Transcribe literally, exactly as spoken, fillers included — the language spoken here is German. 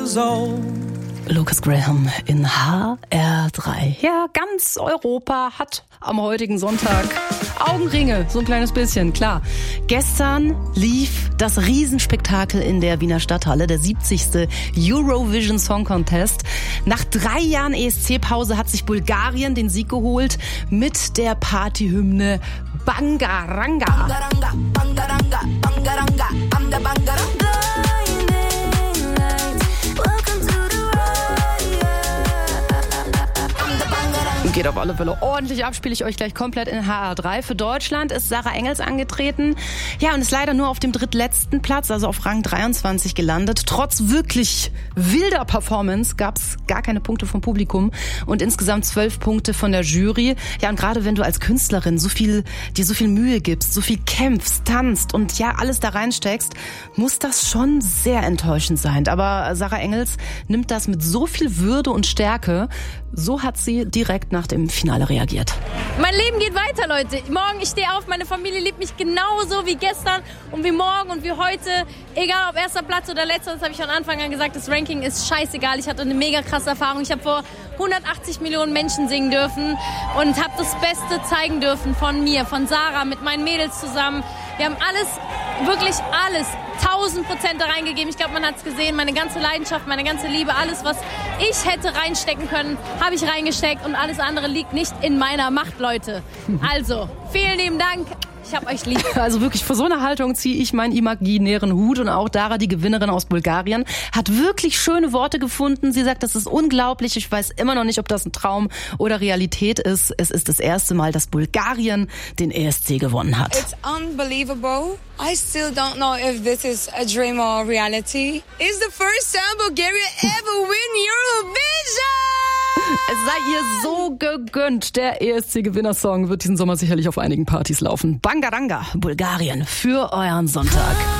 years old. Lucas Graham in H R drei. Ja, ganz Europa hat am heutigen Sonntag Augenringe, so ein kleines bisschen, klar. Gestern lief das Riesenspektakel in der Wiener Stadthalle, der siebzigste Eurovision Song Contest. Nach drei Jahren E S C-Pause hat sich Bulgarien den Sieg geholt mit der Partyhymne Bangaranga. Bangaranga, Bangaranga, Bangaranga, I'm the Bangaranga. Geht auf alle Fälle ordentlich ab, spiele ich euch gleich komplett in H R drei. Für Deutschland ist Sarah Engels angetreten. Ja, und ist leider nur auf dem drittletzten Platz, also auf Rang dreiundzwanzig gelandet. Trotz wirklich wilder Performance gab es gar keine Punkte vom Publikum und insgesamt zwölf Punkte von der Jury. Ja, und gerade wenn du als Künstlerin so viel, dir so viel Mühe gibst, so viel kämpfst, tanzt und ja, alles da reinsteckst, muss das schon sehr enttäuschend sein. Aber Sarah Engels nimmt das mit so viel Würde und Stärke. So hat sie direkt nach dem Finale reagiert. Mein Leben geht weiter, Leute. Morgen, ich stehe auf, meine Familie liebt mich genauso wie gestern und wie morgen und wie heute. Egal ob erster Platz oder letzter, das habe ich von Anfang an gesagt, das Ranking ist scheißegal. Ich hatte eine mega krasse Erfahrung. Ich habe vor hundertachtzig Millionen Menschen singen dürfen und habe das Beste zeigen dürfen von mir, von Sarah, mit meinen Mädels zusammen. Wir haben alles, wirklich alles, tausend Prozent da reingegeben. Ich glaube, man hat es gesehen, meine ganze Leidenschaft, meine ganze Liebe, alles, was ich hätte reinstecken können, habe ich reingesteckt und alles andere liegt nicht in meiner Macht, Leute. Also, vielen lieben Dank. Ich hab euch lieb. Also wirklich, vor so einer Haltung ziehe ich meinen imaginären Hut. Und auch Dara, die Gewinnerin aus Bulgarien, hat wirklich schöne Worte gefunden. Sie sagt, das ist unglaublich. Ich weiß immer noch nicht, ob das ein Traum oder Realität ist. Es ist das erste Mal, dass Bulgarien den E S C gewonnen hat. It's unbelievable. I still don't know if this is a dream or reality. It's the first time Bulgaria ever win Eurovision! Es sei ihr so gegönnt. Der E S C-Gewinnersong wird diesen Sommer sicherlich auf einigen Partys laufen. Bangaranga, Bulgarien, für euren Sonntag.